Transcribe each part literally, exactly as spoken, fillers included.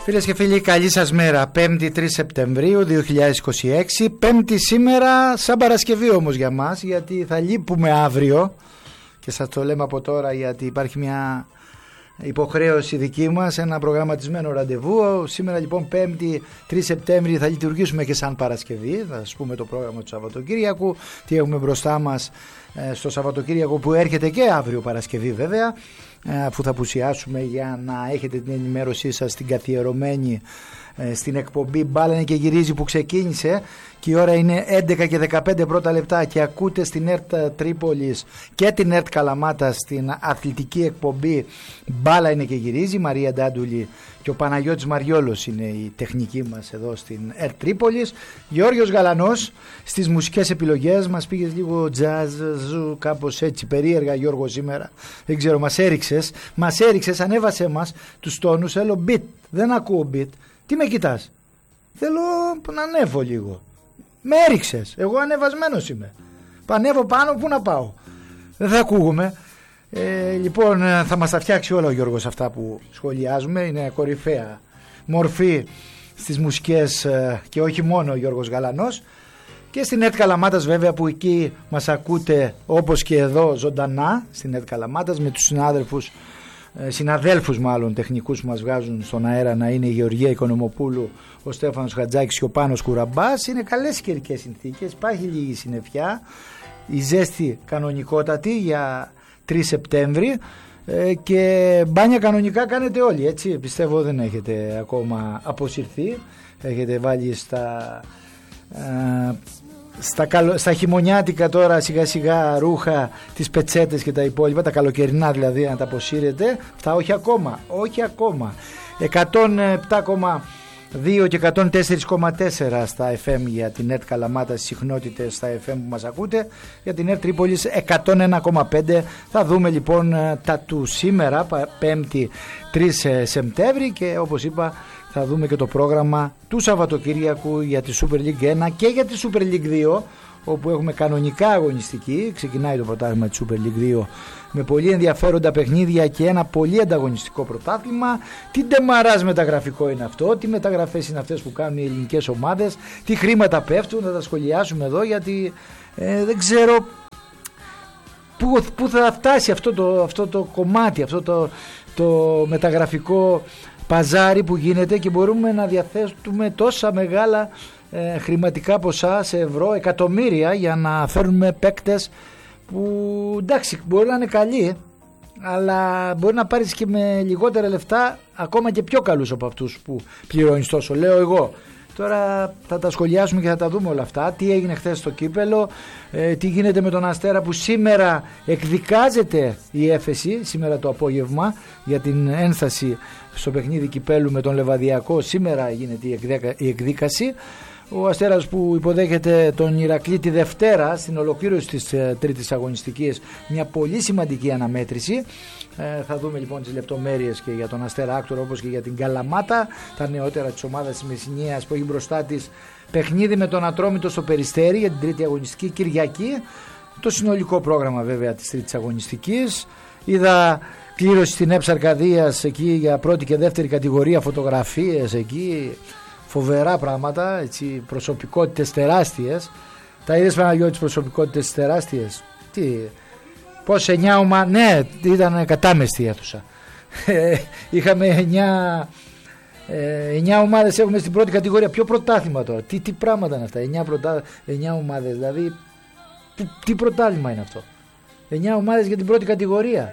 Φίλες και φίλοι, καλή σας μέρα. Πέμπτη τρεις Σεπτεμβρίου δύο χιλιάδες είκοσι έξι. Πέμπτη σήμερα, σαν Παρασκευή όμως για μας, γιατί θα λείπουμε αύριο. Και σας το λέμε από τώρα, γιατί υπάρχει μια υποχρέωση δική μας, ένα προγραμματισμένο ραντεβού. Σήμερα λοιπόν Πέμπτη τρεις Σεπτέμβρη θα λειτουργήσουμε και σαν Παρασκευή. Θα σας πούμε το πρόγραμμα του Σαββατοκύριακου, τι έχουμε μπροστά μας στο Σαββατοκύριακο που έρχεται και αύριο Παρασκευή βέβαια, αφού θα απουσιάσουμε, για να έχετε την ενημέρωσή σας την καθιερωμένη στην εκπομπή Μπάλα είναι και γυρίζει, που ξεκίνησε και η ώρα είναι έντεκα και δεκαπέντε πρώτα λεπτά και ακούτε στην ΕΡΤ Τρίπολης και την ΕΡΤ Καλαμάτα στην αθλητική εκπομπή Μπάλα είναι και γυρίζει. Μαρία Ντάντουλη και ο Παναγιώτης Μαριόλος είναι η τεχνική μας εδώ στην ΕΡΤ Τρίπολης. Γιώργος Γαλανός στις μουσικές επιλογές. Μας πήγες λίγο jazz, κάπως έτσι περίεργα Γιώργο σήμερα, δεν ξέρω, μας έριξες μας έριξες, ανέβασε μας τους τόνους. Θέλω beat, δεν ακούω beat. Τι με κοιτάς? Θέλω να ανέβω λίγο. Με έριξες. Εγώ ανεβασμένος είμαι. Πανεύω πάνω, πού να πάω? Δεν θα ακούγομαι. Ε, λοιπόν, θα μας τα φτιάξει όλα ο Γιώργος αυτά που σχολιάζουμε. Είναι κορυφαία μορφή στις μουσικές και όχι μόνο ο Γιώργος Γαλανός. Και στην ΕΡΤ Καλαμάτας βέβαια, που εκεί μας ακούτε όπως και εδώ ζωντανά στην ΕΡΤ Καλαμάτας με τους συνάδελφους συναδέλφους μάλλον τεχνικούς που μας βγάζουν στον αέρα, να είναι η Γεωργία Οικονομοπούλου, ο Στέφανος Χατζάκης και ο Πάνος Κουραμπάς. Είναι καλές καιρικές συνθήκες, υπάρχει λίγη συννεφιά, η ζέστη κανονικότατη για τρεις Σεπτέμβρη, ε, και μπάνια κανονικά κάνετε όλοι, έτσι, πιστεύω δεν έχετε ακόμα αποσυρθεί, έχετε βάλει στα... Ε, Στα, καλο, στα χειμωνιάτικα τώρα σιγά σιγά ρούχα, τις πετσέτες και τα υπόλοιπα, τα καλοκαιρινά δηλαδή, να τα αποσύρετε. Αυτά όχι ακόμα, όχι ακόμα. εκατόν επτά κόμμα δύο και εκατόν τέσσερα κόμμα τέσσερα στα εφ εμ για την ΕΡΤ Καλαμάτα, στις συχνότητες στα εφ εμ που μας ακούτε. Για την ΕΡΤ Τρίπολης εκατόν ένα κόμμα πέντε. Θα δούμε λοιπόν τα του σήμερα, Πέμπτη τρεις Σεπτέμβρη, και όπως είπα θα δούμε και το πρόγραμμα του Σαββατοκύριακου για τη Super League ένα και για τη Super League δύο, όπου έχουμε κανονικά αγωνιστική. Ξεκινάει το πρωτάθλημα της Super League δύο με πολύ ενδιαφέροντα παιχνίδια και ένα πολύ ανταγωνιστικό πρωτάθλημα. Τι ντεμαράζ μεταγραφικό είναι αυτό, τι μεταγραφές είναι αυτές που κάνουν οι ελληνικές ομάδες, τι χρήματα πέφτουν, θα τα σχολιάσουμε εδώ, γιατί ε, δεν ξέρω πού, πού θα φτάσει αυτό το, αυτό το κομμάτι, αυτό το, το μεταγραφικό παζάρι που γίνεται, και μπορούμε να διαθέσουμε τόσα μεγάλα ε, χρηματικά ποσά σε ευρώ, εκατομμύρια, για να φέρνουμε παίκτες που εντάξει μπορεί να είναι καλοί, αλλά μπορεί να πάρεις και με λιγότερα λεφτά ακόμα και πιο καλούς από αυτούς που πληρώνεις τόσο, λέω εγώ. Τώρα θα τα σχολιάσουμε και θα τα δούμε όλα αυτά. Τι έγινε χθες στο κύπελο, ε, τι γίνεται με τον Αστέρα που σήμερα εκδικάζεται η έφεση, σήμερα το απόγευμα, για την ένσταση στο παιχνίδι κυπέλου με τον Λεβαδιακό. Σήμερα γίνεται η εκδίκαση. Ο Αστέρας που υποδέχεται τον Ηρακλή τη Δευτέρα στην ολοκλήρωση της ε, τρίτης αγωνιστικής, μια πολύ σημαντική αναμέτρηση. Ε, θα δούμε λοιπόν τις λεπτομέρειες και για τον Αστέρα Άκτορα, όπως και για την Καλαμάτα, τα νεότερα της ομάδας της Μεσσηνίας, που έχει μπροστά της παιχνίδι με τον Ατρόμητο στο Περιστέρι για την τρίτη αγωνιστική Κυριακή. Το συνολικό πρόγραμμα βέβαια της τρίτης αγωνιστικής. Είδα κλήρωση στην ΕΠΣ Αρκαδίας εκεί για πρώτη και δεύτερη κατηγορία, φωτογραφίες εκεί, φοβερά πράγματα, έτσι, προσωπικότητες τεράστιες. Τα είδες, Παναγιώτη, τις προσωπικότητες τεράστιες? Τι, πώς εννιά ομα... Ναι, ήταν κατάμεστη η αίθουσα. Είχαμε εννιά, εννιά ομάδες έχουμε στην πρώτη κατηγορία. Ποιο πρωτάθλημα τώρα? Τι, τι πράγματα είναι αυτά? εννιά, πρωτα... εννιά ομάδες, δηλαδή τι, τι πρωτάθλημα είναι αυτό? εννιά ομάδες για την πρώτη κατηγορία.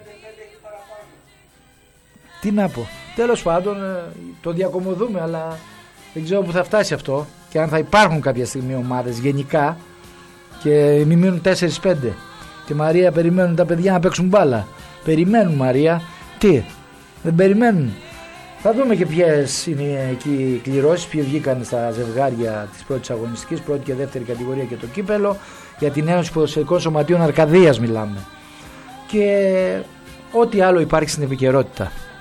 Τι να πω. Τέλος πάντων, το διακομωδούμε, αλλά δεν ξέρω που θα φτάσει αυτό και αν θα υπάρχουν κάποια στιγμή ομάδες γενικά, και μην μείνουν τέσσερα πέντε. Και Μαρία, περιμένουν τα παιδιά να παίξουν μπάλα. Περιμένουν, Μαρία. Τι, δεν περιμένουν? Θα δούμε και ποιες είναι εκεί οι κληρώσεις, ποιοι βγήκαν στα ζευγάρια της πρώτης αγωνιστικής, πρώτη και δεύτερη κατηγορία και το κύπελο. Για την Ένωση Ποδοσφαιρικών Σωματείων Αρκαδίας μιλάμε. Και ό,τι άλλο υπάρχει στην επικαιρότητα.